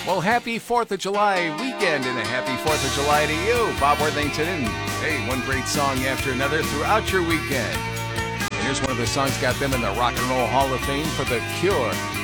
Well, happy 4th of July weekend and a happy 4th of July to you, Bob Worthington. And hey, one great song after another throughout your weekend. And here's one of the songs got them in the Rock and Roll Hall of Fame for The Cure.